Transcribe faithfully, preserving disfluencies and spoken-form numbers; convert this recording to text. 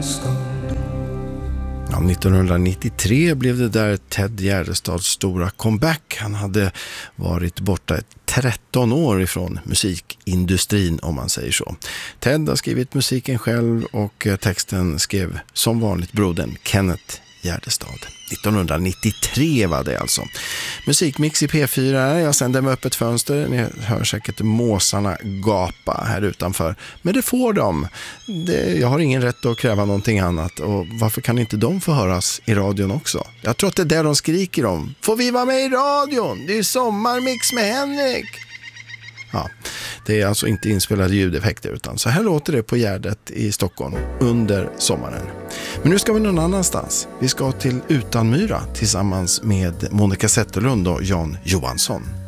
Ja, nittonhundranittiotre blev det där Ted Gärdestads stora comeback. Han hade varit borta tretton år ifrån musikindustrin, om man säger så. Ted har skrivit musiken själv och texten skrev som vanligt brodern Kenneth Gärdestad. nittonhundranittiotre var det alltså. Musikmix i P fyra. Jag sänder med öppet fönster. Ni hör säkert måsarna gapa här utanför. Men det får de. Det, jag har ingen rätt att kräva någonting annat. Och varför kan inte de få höras i radion också? Jag tror att det är där de skriker om. Får vi vara med i radion? Det är sommarmix med Henrik. Ja, det är alltså inte inspelade ljudeffekter, utan så här låter det på Gärdet i Stockholm under sommaren. Men nu ska vi någon annanstans. Vi ska till Utanmyra tillsammans med Monica Zetterlund och Jan Johansson.